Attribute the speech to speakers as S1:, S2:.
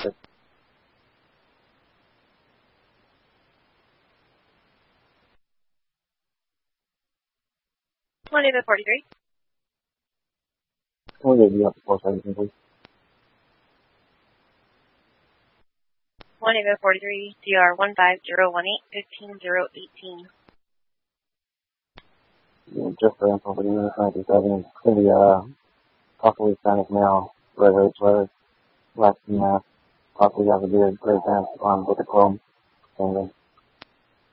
S1: 6.
S2: One David 43.
S1: Can we get you up to 417, please?
S2: One David 43, DR 15018, 15018.
S1: Yeah, just for info for the unit 97. It's going to be, possibly Spanish male, red race sweater, black mask, possibly has a beard, gray pants on with a chrome. Same thing.